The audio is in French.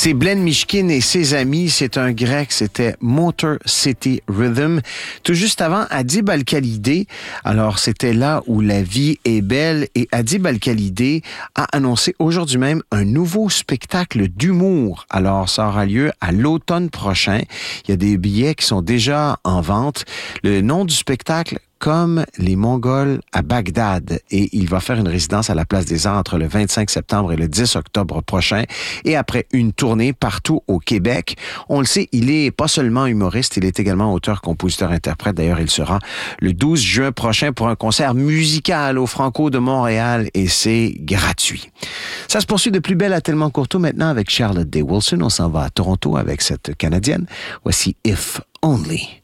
C'est Blen Mishkin et ses amis, c'est un grec, c'était Motor City Rhythm. Tout juste avant, Adib Al-Khalidé, alors c'était là où la vie est belle, et Adib Al-Khalidé a annoncé aujourd'hui même un nouveau spectacle d'humour. Alors ça aura lieu à l'automne prochain. Il y a des billets qui sont déjà en vente. Le nom du spectacle, Comme les Mongols à Bagdad, et il va faire une résidence à la Place des Arts entre le 25 septembre et le 10 octobre prochain, et après une tournée partout au Québec. On le sait, il est pas seulement humoriste, il est également auteur, compositeur, interprète. D'ailleurs, il sera le 12 juin prochain pour un concert musical au Franco de Montréal, et c'est gratuit. Ça se poursuit de plus belle à Tellement Courteau maintenant avec Charlotte Day Wilson. On s'en va à Toronto avec cette Canadienne. Voici If Only.